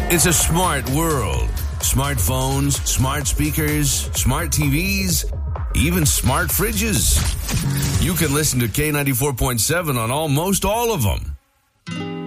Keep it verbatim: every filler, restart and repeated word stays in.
It's a smart world. Smartphones, smart speakers, smart T Vs, even smart fridges. You can listen to K ninety-four point seven on almost all of them.